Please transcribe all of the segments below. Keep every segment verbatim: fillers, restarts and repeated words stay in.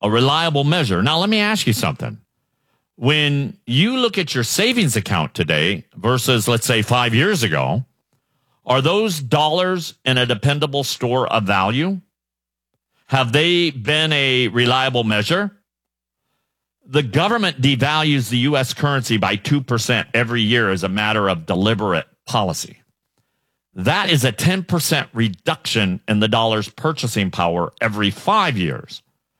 a reliable measure. Now, let me ask you something. When you look at your savings account today versus, let's say, five years ago, are those dollars in a dependable store of value? Have they been a reliable measure? The government devalues the U S currency by two percent every year as a matter of deliberate policy. That is a ten percent reduction in the dollar's purchasing power every five years,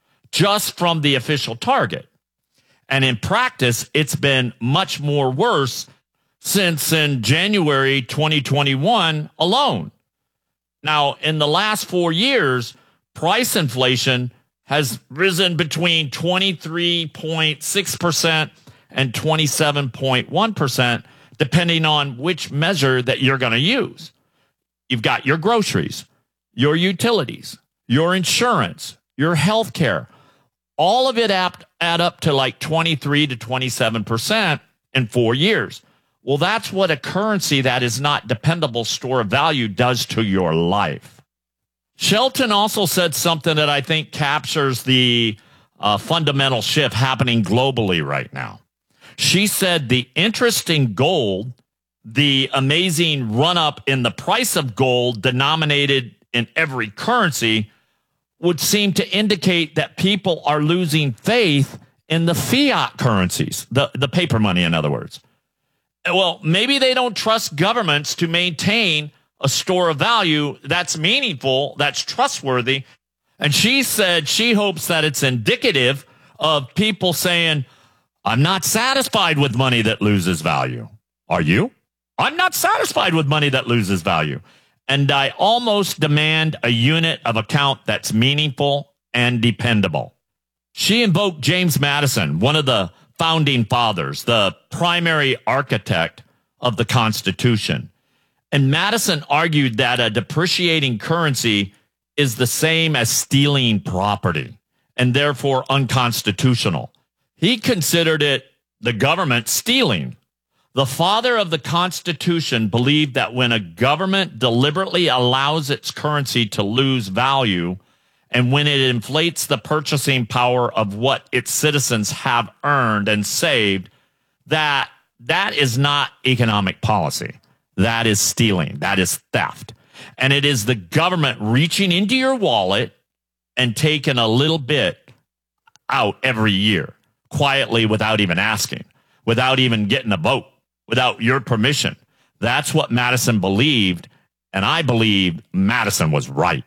just from the official target. And in practice, it's been much more worse since in January twenty twenty-one alone. Now, in the last four years, price inflation has risen between twenty-three point six percent and twenty-seven point one percent, depending on which measure that you're going to use. You've got your groceries, your utilities, your insurance, your health care. All of it add up to like twenty-three to twenty-seven percent in four years. Well, that's what a currency that is not dependable store of value does to your life. Shelton also said something that I think captures the uh, fundamental shift happening globally right now. She said the interest in gold, the amazing run-up in the price of gold denominated in every currency, would seem to indicate that people are losing faith in the fiat currencies, the, the paper money, in other words. Well, maybe they don't trust governments to maintain a store of value that's meaningful, that's trustworthy. And she said she hopes that it's indicative of people saying, I'm not satisfied with money that loses value. Are you? I'm not satisfied with money that loses value. And I almost demand a unit of account that's meaningful and dependable. She invoked James Madison, one of the founding fathers, the primary architect of the Constitution. And Madison argued that a depreciating currency is the same as stealing property and therefore unconstitutional. He considered it the government stealing. The father of the Constitution believed that when a government deliberately allows its currency to lose value and when it inflates the purchasing power of what its citizens have earned and saved, that that is not economic policy. That is stealing. That is theft. And it is the government reaching into your wallet and taking a little bit out every year, quietly, without even asking, without even getting a vote, without your permission. That's what Madison believed, and I believe Madison was right.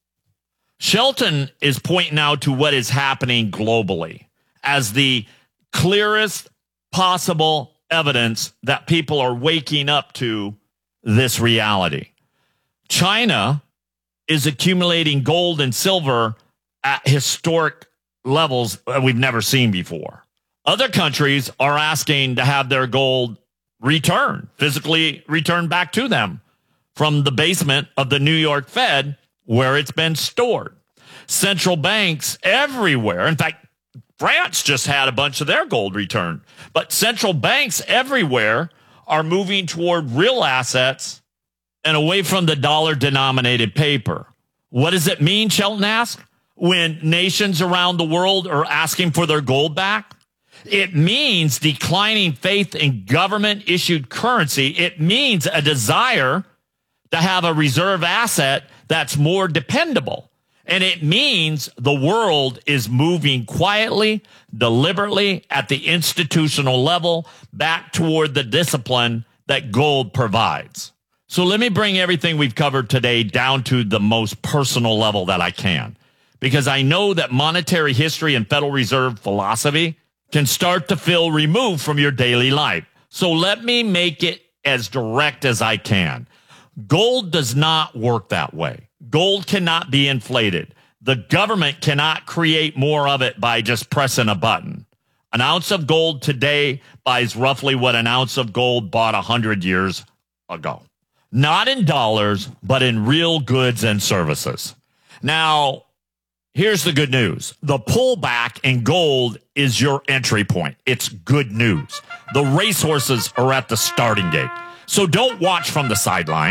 Shelton is pointing out to what is happening globally as the clearest possible evidence that people are waking up to this reality. China is accumulating gold and silver at historic levels that we've never seen before. Other countries are asking to have their gold returned, physically returned back to them from the basement of the New York Fed where it's been stored. Central banks everywhere, in fact, France just had a bunch of their gold returned, but central banks everywhere are moving toward real assets and away from the dollar-denominated paper. What does it mean, Shelton asked, when nations around the world are asking for their gold back? It means declining faith in government-issued currency. It means a desire to have a reserve asset that's more dependable. And it means the world is moving quietly, deliberately, at the institutional level back toward the discipline that gold provides. So let me bring everything we've covered today down to the most personal level that I can, because I know that monetary history and Federal Reserve philosophy can start to feel removed from your daily life. So let me make it as direct as I can. Gold does not work that way. Gold cannot be inflated. The government cannot create more of it by just pressing a button. An ounce of gold today buys roughly what an ounce of gold bought one hundred years ago. Not in dollars, but in real goods and services. Now, here's the good news. The pullback in gold is your entry point. It's good news. The racehorses are at the starting gate. So don't watch from the sidelines.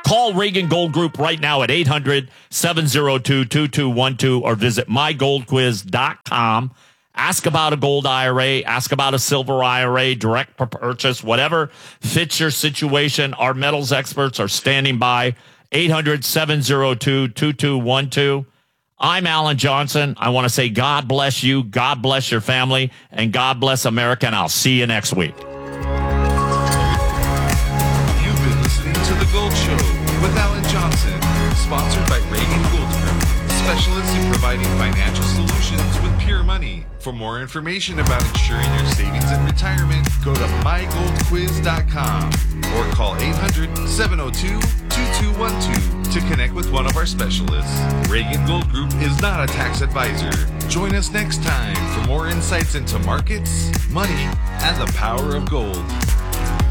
Call Reagan Gold Group right now at eight hundred, seven oh two, two two one two or visit my gold quiz dot com. Ask about a gold I R A, ask about a silver I R A, direct purchase, whatever fits your situation. Our metals experts are standing by. eight hundred, seven oh two, two two one two. I'm Alan Johnson. I want to say God bless you, God bless your family, and God bless America, and I'll see you next week. You've been listening to The Gold Show with Alan Johnson, sponsored by Reagan Gold Group, specialists in providing financial solutions with pure money. For more information about insuring your savings and retirement, go to my gold quiz dot com or call eight hundred, seven oh two, two two one two to connect with one of our specialists. Reagan Gold Group is not a tax advisor. Join us next time for more insights into markets, money, and the power of gold.